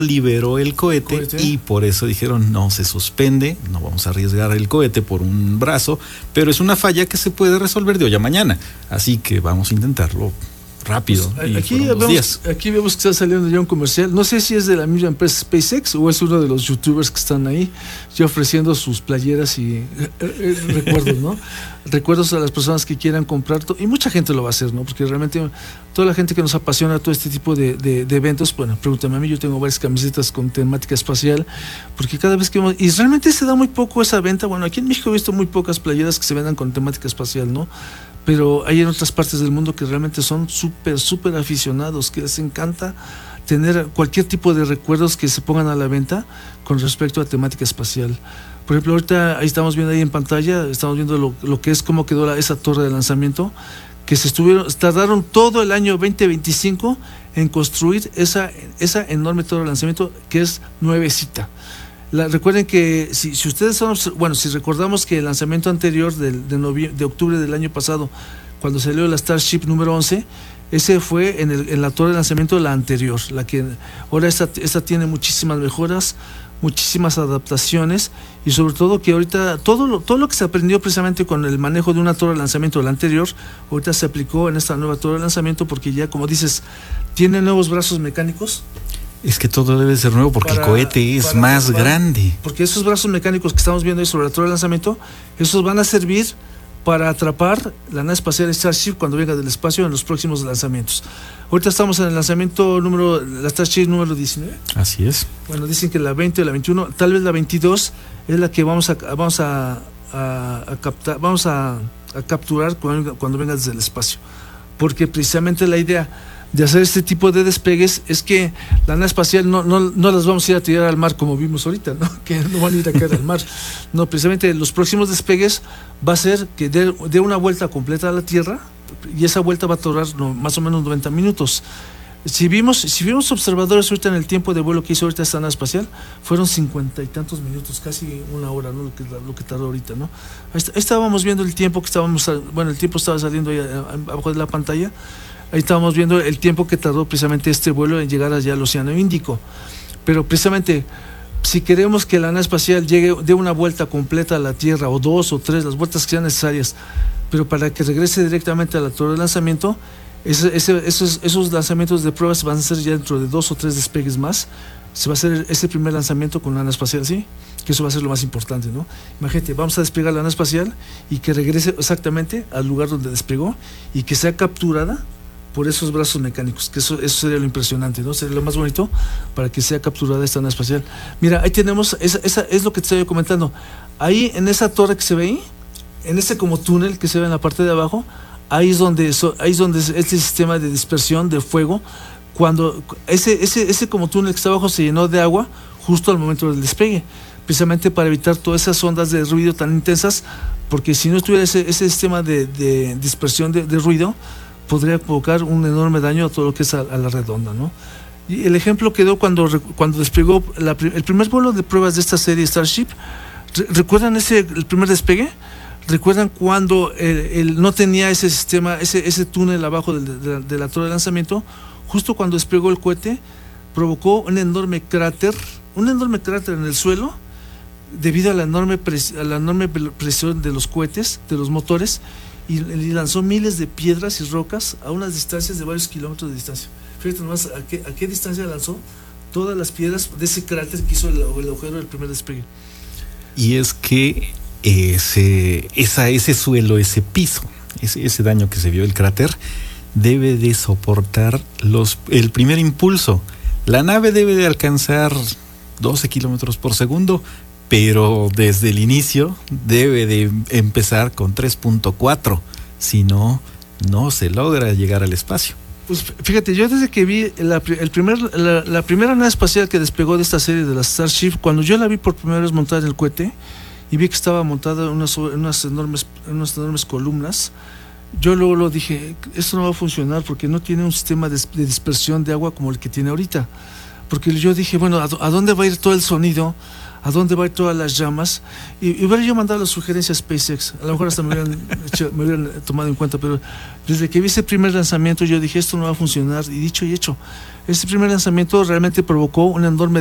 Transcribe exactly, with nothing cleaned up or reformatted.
liberó el cohete, ¿Cohete? Y por eso dijeron no se suspende, no vamos a arriesgar el cohete por un brazo, pero es una falla que se puede resolver de hoy a mañana, así que vamos a intentarlo rápido. Pues, y aquí, fueron dos vemos, días. aquí vemos que está saliendo ya un comercial. No sé si es de la misma empresa SpaceX o es uno de los youtubers que están ahí ya ofreciendo sus playeras y eh, eh, recuerdos, ¿no? Recuerdos a las personas que quieran comprar. Y mucha gente lo va a hacer, ¿no? Porque realmente toda la gente que nos apasiona todo este tipo de, de, de eventos, bueno, pregúntame a mí, yo tengo varias camisetas con temática espacial, porque cada vez que vemos, y realmente se da muy poco esa venta. Bueno, aquí en México he visto muy pocas playeras que se vendan con temática espacial, ¿no? Pero hay en otras partes del mundo que realmente son súper, súper aficionados, que les encanta tener cualquier tipo de recuerdos que se pongan a la venta con respecto a temática espacial. Por ejemplo, ahorita ahí estamos viendo ahí en pantalla, estamos viendo lo, lo que es cómo quedó la, esa torre de lanzamiento, que se estuvieron, tardaron todo el año veinte veinticinco en construir esa, esa enorme torre de lanzamiento que es nuevecita. La, recuerden que si, si ustedes son, bueno, si recordamos que el lanzamiento anterior del, de, novie, de octubre del año pasado, cuando salió la Starship número once, ese fue en, el, en la torre de lanzamiento la anterior, la que ahora esta, esta tiene muchísimas mejoras, muchísimas adaptaciones y sobre todo que ahorita todo lo, todo lo que se aprendió precisamente con el manejo de una torre de lanzamiento de la anterior, ahorita se aplicó en esta nueva torre de lanzamiento porque ya, como dices, tiene nuevos brazos mecánicos. Es que todo debe ser nuevo porque para, el cohete es más para, grande. Porque esos brazos mecánicos que estamos viendo ahí sobre la torre de lanzamiento, esos van a servir para atrapar la nave espacial Starship cuando venga del espacio en los próximos lanzamientos. Ahorita estamos en el lanzamiento número, la Starship número diecinueve. Así es. Bueno, dicen que la veinte o la veintiuno, tal vez la veintidós es la que vamos a, vamos a, a, a captar, vamos a, a capturar cuando, cuando venga desde el espacio. Porque precisamente la idea de hacer este tipo de despegues es que la nave espacial no, no, no las vamos a ir a tirar al mar como vimos ahorita, ¿no? Que no van a ir a caer al mar. No, precisamente los próximos despegues va a ser que dé de una vuelta completa a la Tierra y esa vuelta va a tardar no, más o menos noventa minutos. Si vimos, si vimos observadores ahorita en el tiempo de vuelo que hizo ahorita esta nave espacial, fueron cincuenta y tantos minutos, casi una hora, ¿no? Lo que, lo que tardó ahorita, ¿no? Ahí, está, ahí estábamos viendo el tiempo que estábamos, bueno, el tiempo estaba saliendo ahí abajo de la pantalla. Ahí estábamos viendo el tiempo que tardó precisamente este vuelo en llegar allá al Océano Índico. Pero precisamente, si queremos que la nave espacial llegue de una vuelta completa a la Tierra, o dos o tres, las vueltas que sean necesarias, pero para que regrese directamente a la torre de lanzamiento, ese, ese, esos, esos lanzamientos de pruebas van a ser ya dentro de dos o tres despegues más. Se va a hacer ese primer lanzamiento con la nave espacial, ¿sí? Que eso va a ser lo más importante, ¿no? Imagínate, vamos a despegar la nave espacial y que regrese exactamente al lugar donde despegó y que sea capturada por esos brazos mecánicos, que eso, eso sería lo impresionante, ¿no? Sería lo más bonito para que sea capturada esta nave espacial. Mira, ahí tenemos, esa, esa es lo que te estoy comentando. Ahí en esa torre que se ve ahí, en ese como túnel que se ve en la parte de abajo, ahí es donde, eso, ahí es donde es este sistema de dispersión de fuego, cuando ese, ese, ese como túnel que está abajo se llenó de agua justo al momento del despegue, precisamente para evitar todas esas ondas de ruido tan intensas, porque si no estuviera ese, ese sistema de, de dispersión de, de ruido, podría provocar un enorme daño a todo lo que es a, a la redonda, ¿no? Y el ejemplo quedó cuando, cuando despegó la, el primer vuelo de pruebas de esta serie Starship. Re, ¿Recuerdan ese el primer despegue? ¿Recuerdan cuando el, el no tenía ese sistema, ese, ese túnel abajo de, de, de la torre de lanzamiento? Justo cuando despegó el cohete, provocó un enorme cráter, un enorme cráter en el suelo, debido a la enorme, pres, a la enorme presión de los cohetes, de los motores, y lanzó miles de piedras y rocas a unas distancias de varios kilómetros de distancia. Fíjate nomás a qué, a qué distancia lanzó todas las piedras de ese cráter que hizo el, el agujero del primer despegue. Y es que ese, esa, ese suelo, ese piso, ese, ese daño que se vio el cráter, debe de soportar los, el primer impulso. La nave debe de alcanzar doce kilómetros por segundo, pero desde el inicio debe de empezar con tres punto cuatro, si no, no se logra llegar al espacio. Pues fíjate, yo desde que vi la, el primer, la, la primera nave espacial que despegó de esta serie de la Starship, cuando yo la vi por primera vez montada en el cohete y vi que estaba montada en unas, en unas, enormes, en unas enormes columnas, yo luego lo dije, esto no va a funcionar porque no tiene un sistema de, de dispersión de agua como el que tiene ahorita. Porque yo dije, bueno, ¿a, a dónde va a ir todo el sonido? a dónde va a ir todas las llamas, y, y hubiera yo mandado la sugerencia a SpaceX, a lo mejor hasta me hubieran, hecho, me hubieran tomado en cuenta, pero desde que vi ese primer lanzamiento yo dije, esto no va a funcionar, y dicho y hecho, ese primer lanzamiento realmente provocó una enorme